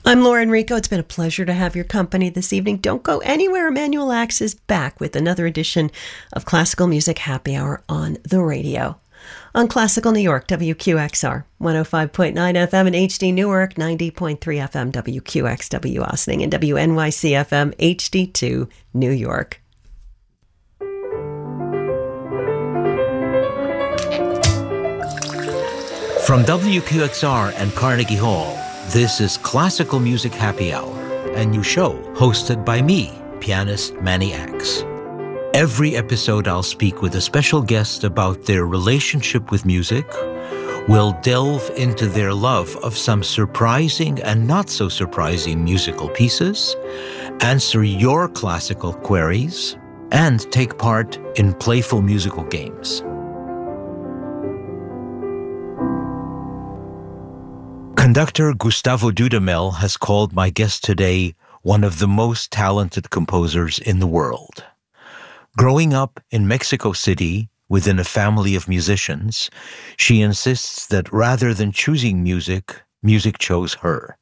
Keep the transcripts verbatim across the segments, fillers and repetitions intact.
I'm Laura Enrico. It's been a pleasure to have your company this evening. Don't go anywhere. Emmanuel Axe is back with another edition of Classical Music Happy Hour on the radio. On Classical New York, W Q X R, one oh five point nine F M in H D Newark, ninety point three F M W Q X W Ossining, and W N Y C F M H D two New York. From W Q X R and Carnegie Hall, this is Classical Music Happy Hour, a new show hosted by me, pianist Manny Axe. Every episode I'll speak with a special guest about their relationship with music. We'll delve into their love of some surprising and not so surprising musical pieces, answer your classical queries, and take part in playful musical games. Conductor Gustavo Dudamel has called my guest today one of the most talented composers in the world. Growing up in Mexico City within a family of musicians, she insists that rather than choosing music, music chose her.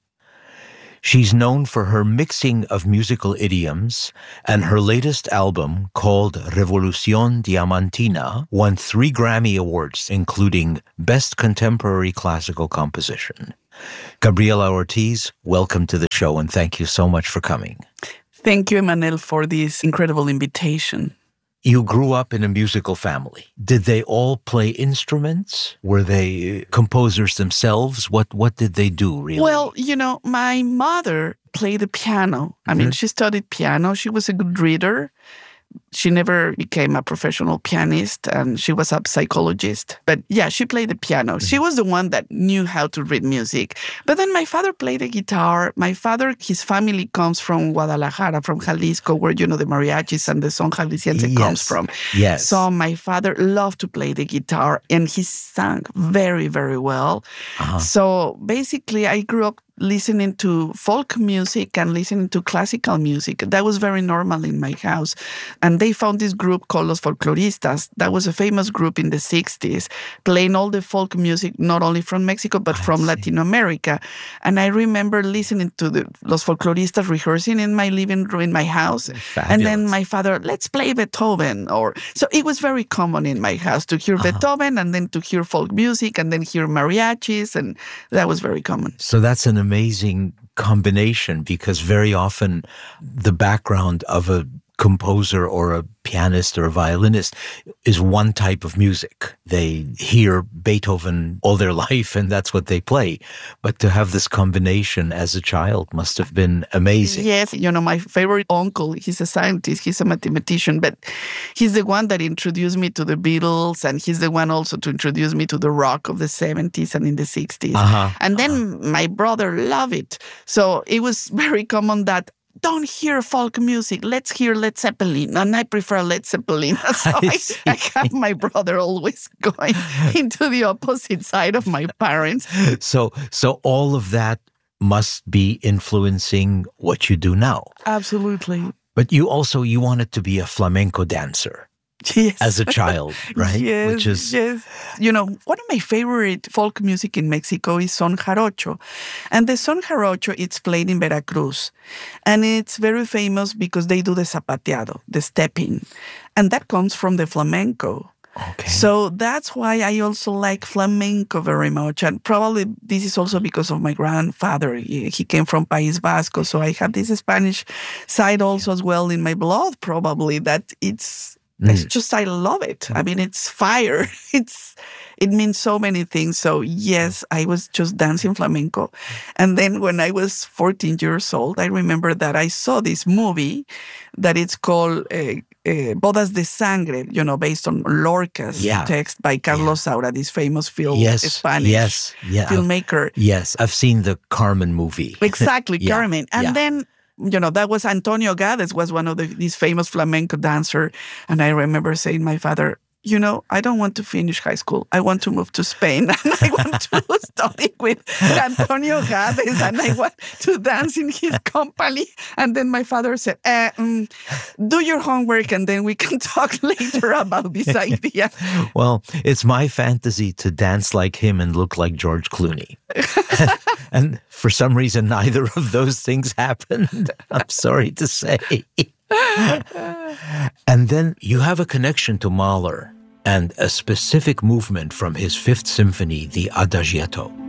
She's known for her mixing of musical idioms, and her latest album, called Revolución Diamantina, won three Grammy Awards, including Best Contemporary Classical Composition. Gabriela Ortiz, welcome to the show, and thank you so much for coming. Thank you, Emmanuel, for this incredible invitation. You grew up in a musical family. Did they all play instruments? Were they composers themselves? What what did they do, really? Well, you know, my mother played the piano. I mm-hmm. mean, she studied piano. She was a good reader. She never became a professional pianist, and she was a psychologist. But yeah, she played the piano. Mm-hmm. She was the one that knew how to read music. But then my father played the guitar. My father, his family comes from Guadalajara, from Jalisco, where, you know, the mariachis and the son jalisciense yes. comes from. Yes. So my father loved to play the guitar, and he sang very, very well. Uh-huh. So basically, I grew up listening to folk music and listening to classical music. That was very normal in my house. And they found this group called Los Folcloristas. That was a famous group in the sixties, playing all the folk music, not only from Mexico, but I from see. Latin America. And I remember listening to the Los Folcloristas rehearsing in my living room, in my house. Fabulous. And then my father, let's play Beethoven. Or So it was very common in my house to hear uh-huh. Beethoven, and then to hear folk music, and then hear mariachis. And that was very common. So that's an amazing combination, because very often the background of a composer or a pianist or a violinist is one type of music. They hear Beethoven all their life and that's what they play. But to have this combination as a child must have been amazing. Yes, you know, my favorite uncle, he's a scientist, he's a mathematician, but he's the one that introduced me to the Beatles, and he's the one also to introduce me to the rock of the seventies and in the sixties. Uh-huh. And then uh-huh. my brother loved it. So it was very common that don't hear folk music. Let's hear Led Zeppelin. And I prefer Led Zeppelin. So I, I, I have my brother always going into the opposite side of my parents. So, so all of that must be influencing what you do now. Absolutely. But you also, you wanted to be a flamenco dancer. Yes. As a child, right? Yes, Which is... yes. You know, one of my favorite folk music in Mexico is son jarocho. And the son jarocho, it's played in Veracruz. And it's very famous because they do the zapateado, the stepping. And that comes from the flamenco. Okay. So that's why I also like flamenco very much. And probably this is also because of my grandfather. He, he came from País Vasco. So I have this Spanish side also yeah. as well in my blood, probably, that it's... It's just, I love it. I mean, it's fire. It's, it means so many things. So yes, I was just dancing flamenco. And then when I was fourteen years old, I remember that I saw this movie that it's called uh, uh, Bodas de Sangre, you know, based on Lorca's yeah. text by Carlos yeah. Saura, this famous film, yes. Spanish yes. yeah. filmmaker. Yes, I've seen the Carmen movie. Exactly, yeah. Carmen. And yeah. then you know, that was Antonio Gades was one of the, these famous flamenco dancer. And I remember saying to my father, you know, I don't want to finish high school. I want to move to Spain. And I want to study with Antonio Gades. And I want to dance in his company. And then my father said, eh, um, do your homework and then we can talk later about this idea. Well, it's my fantasy to dance like him and look like George Clooney. And For some reason, neither of those things happened. I'm sorry to say. And then you have a connection to Mahler and a specific movement from his Fifth Symphony, the Adagietto.